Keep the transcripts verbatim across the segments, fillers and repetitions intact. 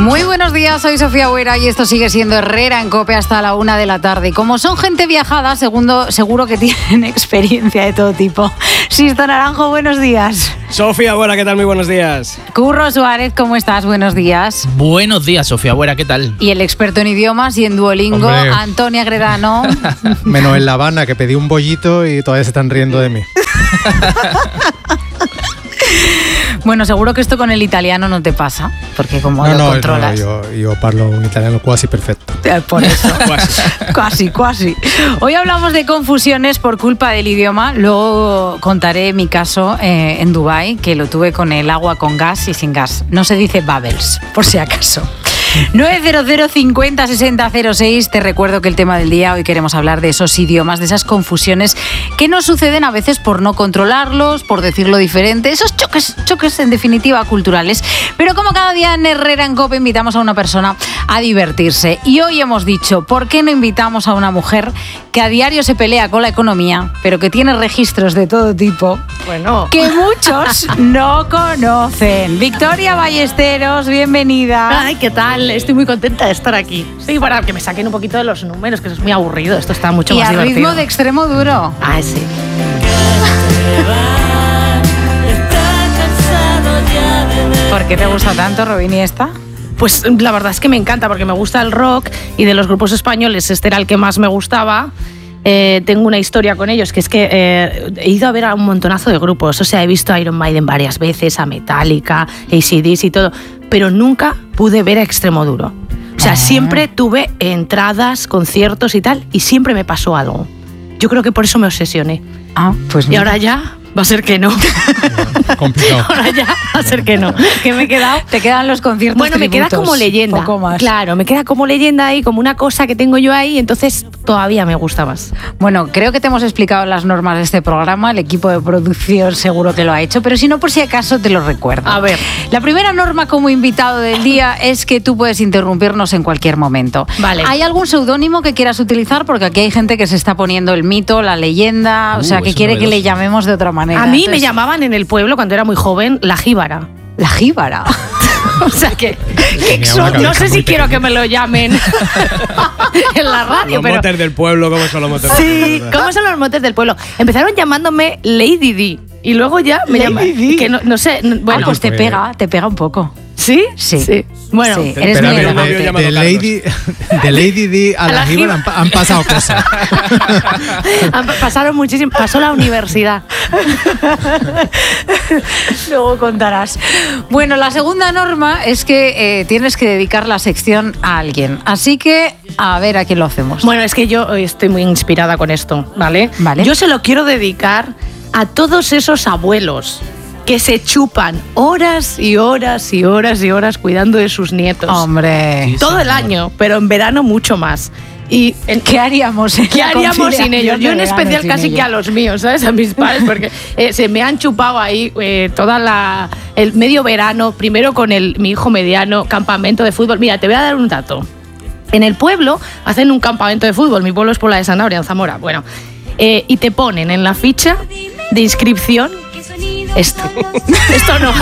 Muy buenos días, soy Sofía Huera y esto sigue siendo Herrera en COPE hasta la una de la tarde. Y como son gente viajada, segundo, seguro que tienen experiencia de todo tipo. Sisto Naranjo, buenos días. Sofía Huera, ¿qué tal? Muy buenos días. Curro Suárez, ¿cómo estás? Buenos días. Buenos días, Sofía Huera, ¿qué tal? Y el experto en idiomas y en Duolingo, Hombre. Antonia Gredano. Menos en La Habana, que pedí un bollito y todavía se están riendo de mí. Bueno, seguro que esto con el italiano no te pasa, porque como no, lo no, controlas. No, yo, yo parlo un italiano quasi perfecto. Por eso. Casi, casi. Hoy hablamos de confusiones por culpa del idioma. Luego contaré mi caso eh, en Dubái, que lo tuve con el agua con gas y sin gas. No se dice bubbles, por si acaso. nueve cero cero cincuenta sesenta cero seis. Te recuerdo que el tema del día, hoy queremos hablar de esos idiomas, de esas confusiones que nos suceden a veces por no controlarlos, por decirlo diferente, esos choques, choques en definitiva culturales. Pero como cada día en Herrera en COPE invitamos a una persona a divertirse. Y hoy hemos dicho, ¿por qué no invitamos a una mujer que a diario se pelea con la economía, pero que tiene registros de todo tipo, bueno, que muchos no conocen? Victoria Ballesteros, bienvenida. Ay, ¿qué tal? Estoy muy contenta de estar aquí. Sí, para que me saquen un poquito de los números, que eso es muy aburrido. Esto está mucho y más divertido. Y a ritmo de extremo duro. Ah, sí. ¿Por qué te gusta tanto, Robin, y esta? Pues la verdad es que me encanta, porque me gusta el rock y de los grupos españoles este era el que más me gustaba. Eh, tengo una historia con ellos, que es que eh, he ido a ver a un montonazo de grupos. O sea, he visto a Iron Maiden varias veces, a Metallica, A C D C y todo, pero nunca pude ver a Extremoduro. O sea, ah. siempre tuve entradas, conciertos y tal, y siempre me pasó algo. Yo creo que por eso me obsesioné. Ah, pues y mira. ahora ya va a ser que no. Complicado. Ahora ya va a ser que no. Que me he quedado. Te quedan los conciertos. Bueno, tributos, me queda como leyenda. Poco más. Claro, me queda como leyenda ahí, como una cosa que tengo yo ahí, entonces todavía me gusta más. Bueno, creo que te hemos explicado las normas de este programa, el equipo de producción seguro que lo ha hecho, pero si no, por si acaso te lo recuerdo. A ver. La primera norma como invitado del día es que tú puedes interrumpirnos en cualquier momento. Vale. ¿Hay algún seudónimo que quieras utilizar? Porque aquí hay gente que se está poniendo el mito, la leyenda, uh, o sea, que quiere que le llamemos de otra manera. A mí Entonces, me llamaban en el pueblo, cuando era muy joven, la jíbara. La jíbara. O sea que, que exo- no sé si quiero que me lo llamen en la radio. Los pero motes del pueblo, ¿cómo son los motes sí, del pueblo? ¿cómo son los motes del pueblo? Empezaron llamándome Lady D y luego ya me llaman. Que no, no sé, no, bueno. Ah, pues te pega, te pega un poco. ¿Sí? Sí. sí. Bueno, sí, eres Pero muy de, elegante. de, de, Lady, de Lady D a, a la, la jíbara han, han pasado cosas. Han, pasaron muchísimo. Pasó la universidad. Luego contarás. Bueno, la segunda norma es que eh, tienes que dedicar la sección a alguien. Así que, a ver a quién lo hacemos. Bueno, es que yo hoy estoy muy inspirada con esto, ¿vale? Vale. Yo se lo quiero dedicar a todos esos abuelos que se chupan horas y horas y horas y horas cuidando de sus nietos. Hombre. Sí, todo el año, pero en verano mucho más. ¿Y en qué haríamos? En ¿Qué haríamos sin ellos? Yo en especial casi ellos. Que a los míos, ¿sabes? A mis padres, porque eh, se me han chupado ahí eh, toda la el medio verano, primero con el mi hijo mediano, campamento de fútbol. Mira, te voy a dar un dato. En el pueblo hacen un campamento de fútbol, mi pueblo es Puebla de Sanabria, en Zamora. Bueno, eh, y te ponen en la ficha de inscripción esto. Esto no.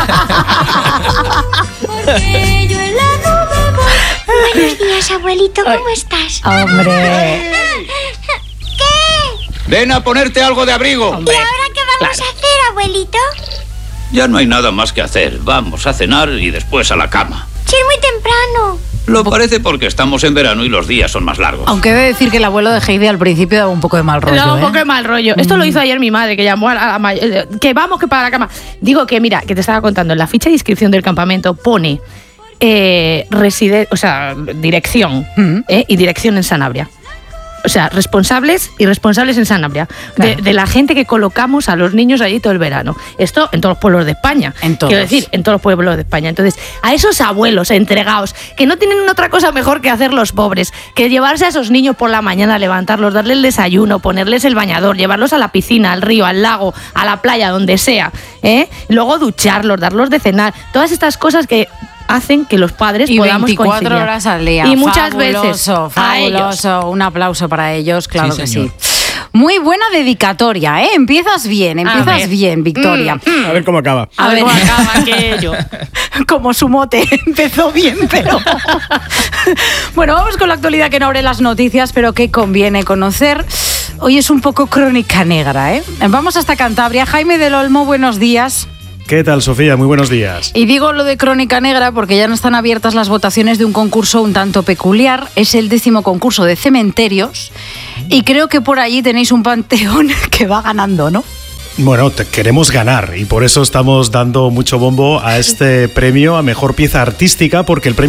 Buenos días, abuelito, ¿cómo Ay. estás? Hombre. ¿Qué? Ven a ponerte algo de abrigo. Hombre. ¿Y ahora qué vamos claro. a hacer, abuelito? Ya no hay nada más que hacer. Vamos a cenar y después a la cama. Sí, es muy temprano. Lo parece porque estamos en verano y los días son más largos. Aunque he de decir que el abuelo de Heidi al principio daba un poco de mal rollo. Daba un ¿eh? poco de mal rollo. Esto mm. lo hizo ayer mi madre, que llamó a la, a la que vamos, que para la cama. Digo que, mira, que te estaba contando, en la ficha de inscripción del campamento pone eh, reside, o sea, dirección mm. eh, y dirección en Sanabria. O sea, responsables y responsables en Sanabria. Claro. De, de la gente que colocamos a los niños allí todo el verano. Esto en todos los pueblos de España. En todos. Quiero decir, en todos los pueblos de España. Entonces, a esos abuelos entregados, que no tienen otra cosa mejor que hacer los pobres, que llevarse a esos niños por la mañana, levantarlos, darles el desayuno, ponerles el bañador, llevarlos a la piscina, al río, al lago, a la playa, donde sea, ¿eh? Luego ducharlos, darlos de cenar. Todas estas cosas que hacen que los padres y podamos veinticuatro coincidir. horas al día. Y muchas fabuloso, veces fabuloso. Un aplauso para ellos, claro sí, que señor. sí. Muy buena dedicatoria, ¿eh? Empiezas bien, empiezas ver. bien, Victoria. A ver cómo acaba. A, A ver ver. cómo acaba aquello. Como su mote, empezó bien, pero... Bueno, vamos con la actualidad que no abre las noticias, pero que conviene conocer. Hoy es un poco crónica negra, ¿eh? Vamos hasta Cantabria. Jaime del Olmo, buenos días. ¿Qué tal, Sofía? Muy buenos días. Y digo lo de crónica negra porque ya no están abiertas las votaciones de un concurso un tanto peculiar. Es el décimo concurso de cementerios y creo que por allí tenéis un panteón que va ganando, ¿no? Bueno, te queremos ganar y por eso estamos dando mucho bombo a este premio a Mejor Pieza Artística, porque el premio